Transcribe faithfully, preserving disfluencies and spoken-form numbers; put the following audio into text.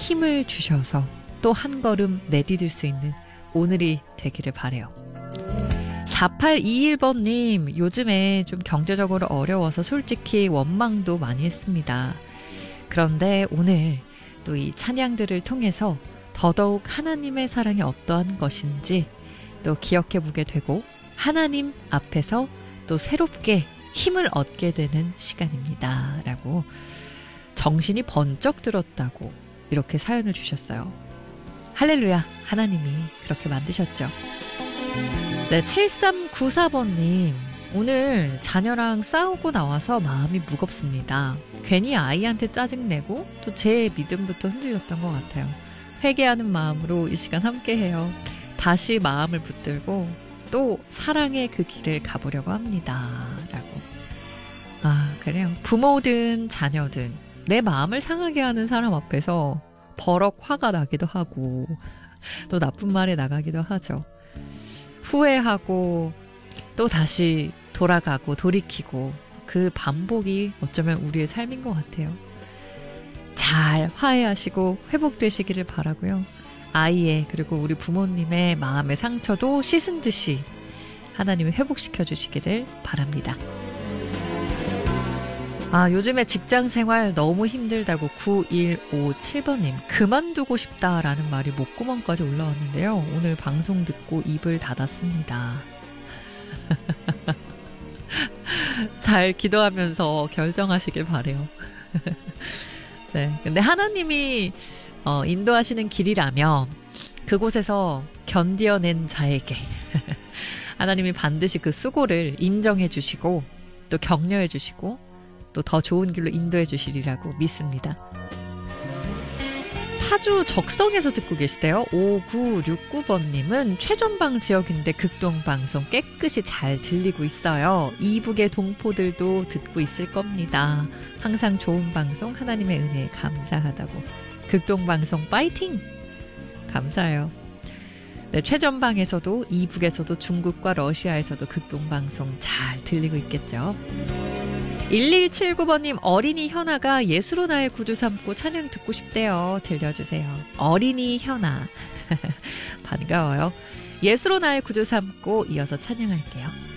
힘을 주셔서 또 한 걸음 내디딜 수 있는 오늘이 되기를 바라요. 사팔이일 번님, 요즘에 좀 경제적으로 어려워서 솔직히 원망도 많이 했습니다. 그런데 오늘 또 이 찬양들을 통해서 더더욱 하나님의 사랑이 어떠한 것인지 또 기억해보게 되고 하나님 앞에서 또 새롭게 힘을 얻게 되는 시간입니다. 라고 정신이 번쩍 들었다고 이렇게 사연을 주셨어요. 할렐루야, 하나님이 그렇게 만드셨죠. 네, 칠삼구사 번님, 오늘 자녀랑 싸우고 나와서 마음이 무겁습니다. 괜히 아이한테 짜증내고 또 제 믿음부터 흔들렸던 것 같아요. 회개하는 마음으로 이 시간 함께해요. 다시 마음을 붙들고 또 사랑의 그 길을 가보려고 합니다. 라고. 아, 그래요. 부모든 자녀든 내 마음을 상하게 하는 사람 앞에서 버럭 화가 나기도 하고 또 나쁜 말이 나가기도 하죠. 후회하고 또 다시 돌아가고 돌이키고 그 반복이 어쩌면 우리의 삶인 것 같아요. 잘 화해하시고 회복되시기를 바라고요. 아이의 그리고 우리 부모님의 마음의 상처도 씻은 듯이 하나님이 회복시켜 주시기를 바랍니다. 아, 요즘에 직장 생활 너무 힘들다고 구일오칠 번님, 그만두고 싶다라는 말이 목구멍까지 올라왔는데요. 오늘 방송 듣고 입을 닫았습니다. 잘 기도하면서 결정하시길 바래요. 네, 근데 하나님이 어, 인도하시는 길이라면 그곳에서 견뎌낸 자에게 하나님이 반드시 그 수고를 인정해 주시고 또 격려해 주시고 또 더 좋은 길로 인도해 주시리라고 믿습니다. 파주 적성에서 듣고 계시대요. 오구육구 번님은 최전방 지역인데 극동방송 깨끗이 잘 들리고 있어요. 이북의 동포들도 듣고 있을 겁니다. 항상 좋은 방송 하나님의 은혜에 감사하다고. 극동방송 파이팅! 감사해요. 네, 최전방에서도 이북에서도 중국과 러시아에서도 극동방송 잘 들리고 있겠죠. 일일칠구 번님, 어린이 현아가 예수로 나의 구주 삼고 찬양 듣고 싶대요. 들려주세요. 어린이 현아. 반가워요. 예수로 나의 구주 삼고 이어서 찬양할게요.